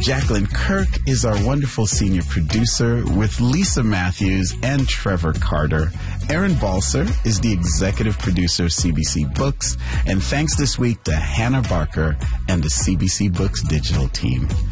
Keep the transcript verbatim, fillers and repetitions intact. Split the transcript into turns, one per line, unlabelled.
Jacqueline Kirk is our wonderful senior producer with Lisa Matthews and Trevor Carter. Aaron Balser is the executive producer of C B C Books. And thanks this week to Hannah Barker and the C B C Books digital team.